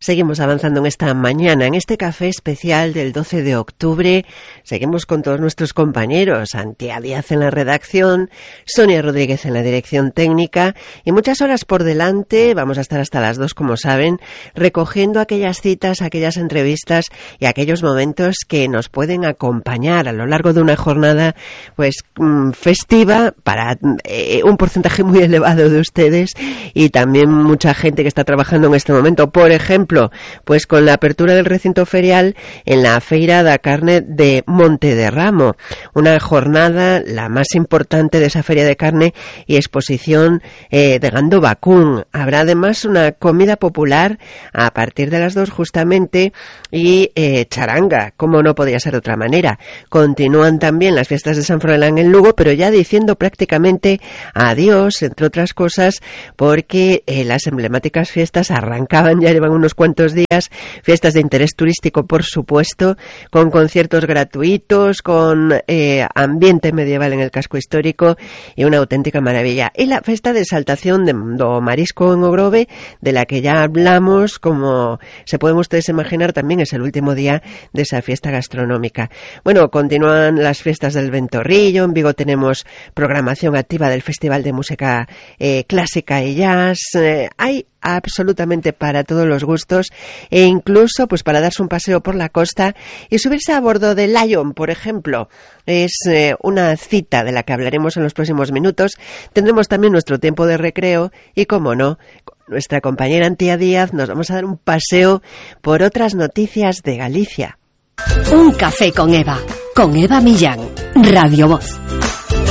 Seguimos avanzando en esta mañana, en este café especial del 12 de octubre. Seguimos con todos nuestros compañeros, Antía Díaz en la redacción, Sonia Rodríguez en la dirección técnica y muchas horas por delante. Vamos a estar hasta las 2, como saben, recogiendo aquellas citas, aquellas entrevistas y aquellos momentos que nos pueden acompañar a lo largo de una jornada pues festiva para un porcentaje muy elevado de ustedes y también mucha gente que está trabajando en este momento. Por ejemplo, pues con la apertura del recinto ferial en la Feira da Carne de Montederramo, una jornada la más importante de esa feria de carne y exposición de gando vacún. Habrá además una comida popular a partir de las 2 justamente y charanga, como no podía ser de otra manera. Continúan también las fiestas de San Froilán en Lugo, pero ya diciendo prácticamente adiós, entre otras cosas, porque las emblemáticas fiestas arrancaban, ya llevan unos cuantos días, fiestas de interés turístico, por supuesto, con conciertos gratuitos, con ambiente medieval en el casco histórico y una auténtica maravilla. Y la festa de exaltación de do marisco en Ogrove, de la que ya hablamos, como se pueden ustedes imaginar, también es el último día de esa fiesta gastronómica. Bueno, continúan las fiestas del Ventorrillo, en Vigo tenemos programación activa del Festival de Música Clásica y Jazz, hay absolutamente para todos los gustos e incluso pues para darse un paseo por la costa y subirse a bordo de Lion, por ejemplo. Es una cita de la que hablaremos en los próximos minutos. Tendremos también nuestro tiempo de recreo y, como no, con nuestra compañera Antía Díaz nos vamos a dar un paseo por otras noticias de Galicia. Un café con Eva Millán, Radio Voz.